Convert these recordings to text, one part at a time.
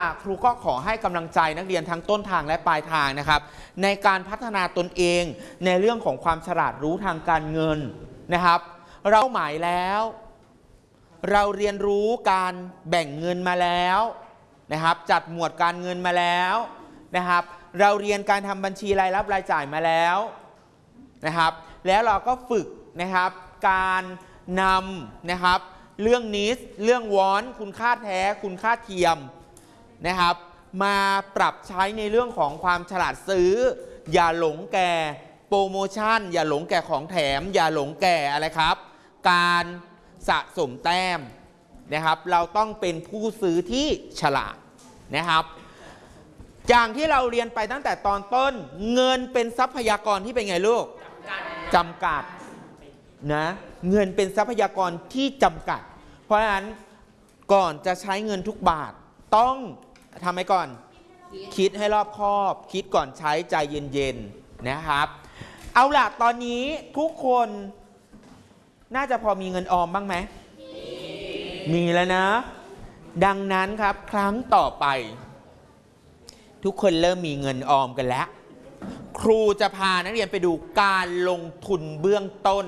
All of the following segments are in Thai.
ครูก็ขอให้กำลังใจนักเรียนทั้งต้นทางและปลายทางนะครับในการพัฒนาตนเองในเรื่องของความฉลาดรู้ทางการเงินนะครับเราหมายแล้วเราเรียนรู้การแบ่งเงินมาแล้วนะครับจัดหมวดการเงินมาแล้วนะครับเราเรียนการทำบัญชีรายรับรายจ่ายมาแล้วนะครับแล้วเราก็ฝึกนะครับการนำนะครับเรื่องนิสเรื่องวอนคุณค่าแท้คุณค่าเทียมนะครับมาปรับใช้ในเรื่องของความฉลาดซื้ออย่าหลงแก่โปรโมชั่นอย่าหลงแก่ของแถมอย่าหลงแก่อะไรครับการสะสมแต้มนะครับเราต้องเป็นผู้ซื้อที่ฉลาดนะครับอย่างที่เราเรียนไปตั้งแต่ตอนต้นเงินเป็นทรัพยากรที่เป็นไงลูกจำกัดนะเงินเป็นทรัพยากรที่จำกัดเพราะฉะนั้นก่อนจะใช้เงินทุกบาทต้องทำไว้ก่อนคิดให้รอบคอบคิดก่อนใช้ใจเย็นๆนะครับเอาล่ะตอนนี้ทุกคนน่าจะพอมีเงินออมบ้างไหมมีแล้วนะดังนั้นครับครั้งต่อไปทุกคนเริ่มมีเงินออมกันแล้วครูจะพานักเรียนไปดูการลงทุนเบื้องต้น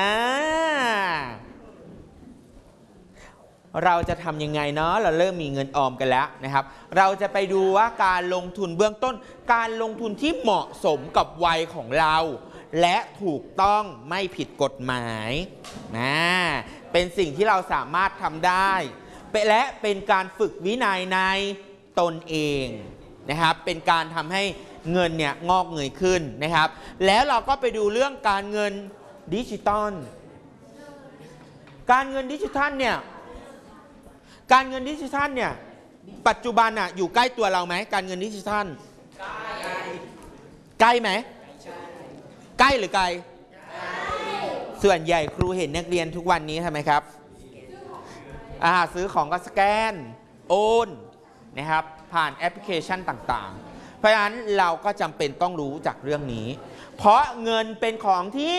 เราจะทำยังไงเนาะเราเริ่มมีเงินออมกันแล้วนะครับเราจะไปดูว่าการลงทุนเบื้องต้นการลงทุนที่เหมาะสมกับวัยของเราและถูกต้องไม่ผิดกฎหมายเป็นสิ่งที่เราสามารถทำได้และเป็นการฝึกวินัยในตนเองนะครับเป็นการทำให้เงินเนี่ยงอกเงยขึ้นนะครับแล้วเราก็ไปดูเรื่องการเงินดิจิตอลการเงินดิจิทัลเนี่ยการเงินดิจิทัลเนี่ยปัจจุบันอ่ะอยู่ใกล้ตัวเราไหมการเงินดิจิทัลใกล้ไหมใกล้หรือไกลส่วนใหญ่ครูเห็นนักเรียนทุกวันนี้ทำไมครับซื้อของก็สแกนโอนนะครับผ่านแอปพลิเคชันต่างๆเพราะฉะนั้นเราก็จำเป็นต้องรู้จากเรื่องนี้เพราะเงินเป็นของที่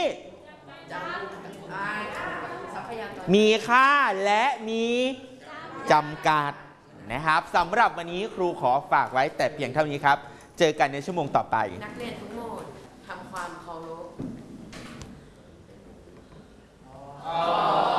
มีค่าและมีจำกัดนะครับสำหรับวันนี้ครูขอฝากไว้แต่เพียงเท่านี้ครับเจอกันในชั่วโมงต่อไปนักเรียนทั้งหมดทำความเคารพ